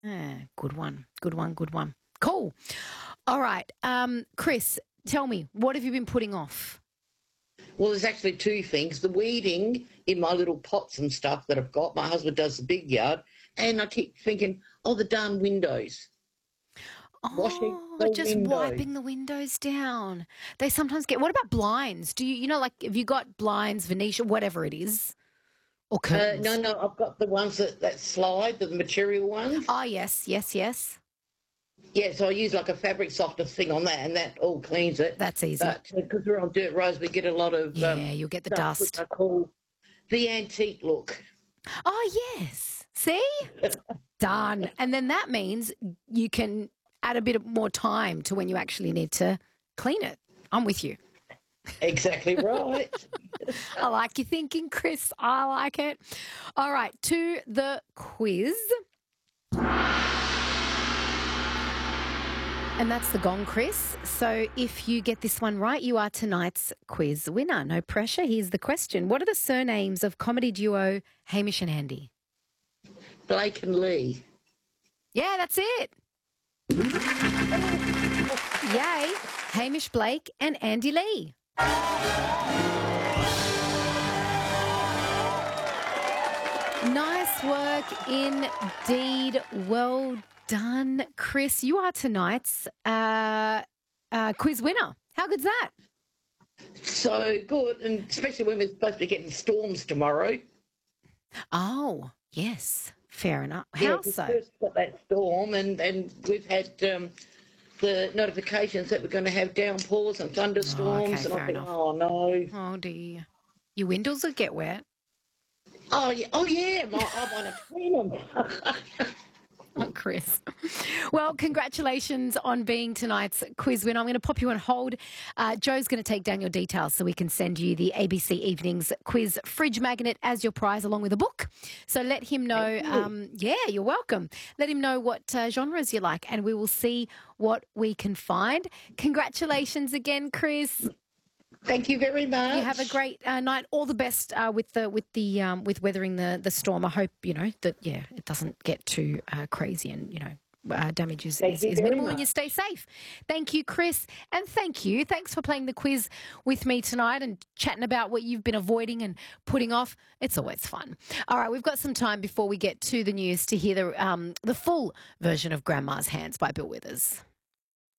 Good one. Good one. Good one. Cool. All right. Chris, tell me, what have you been putting off? Well, there's actually two things. The weeding in my little pots and stuff that I've got. My husband does the big yard. And I keep thinking, oh, the darn windows. Washing Oh, the just windows. wiping the windows down. They sometimes get. What about blinds? Do you know, like, have you got blinds, Venetia, whatever it is, or No, curtains? no, I've got the ones that slide, the material ones. Oh, yes, yes, yes. Yeah, so I use like a fabric softener thing on that, and that all cleans it. That's easy. But because we're on dirt roads, we get a lot of Yeah, you'll get the stuff which dust. I call the antique look. Oh, yes. See? Done. And then that means you can add a bit of more time to when you actually need to clean it. I'm with you. Exactly right. I like your thinking, Chris. I like it. All right, to the quiz. And that's the gong, Chris. So if you get this one right, you are tonight's quiz winner. No pressure. Here's the question. What are the surnames of comedy duo Hamish and Andy? Blake and Lee. Yeah, that's it. Yay. Hamish Blake and Andy Lee. Nice work indeed. Well done, Chris. You are tonight's quiz winner. How good's that? So good, and especially when we're supposed to be getting storms tomorrow. Oh, yes. Fair enough. Yeah, How we so? first got that storm, and we've had the notifications that we're going to have downpours and thunderstorms, okay, and I fair think, enough. oh no. Oh, dear. Your windows will get wet. Oh yeah, I want to clean them. Oh, Chris. Well, congratulations on being tonight's quiz winner. I'm going to pop you on hold. Joe's going to take down your details so we can send you the ABC Evenings quiz fridge magnet as your prize along with a book. So let him know. Yeah, you're welcome. Let him know what genres you like and we will see what we can find. Congratulations again, Chris. Thank you very much. You have a great night. All the best with weathering the storm. I hope that it doesn't get too crazy and damage is minimal and you stay safe. Thank you, Chris, and thank you. Thanks for playing the quiz with me tonight and chatting about what you've been avoiding and putting off. It's always fun. All right, we've got some time before we get to the news to hear the full version of Grandma's Hands by Bill Withers.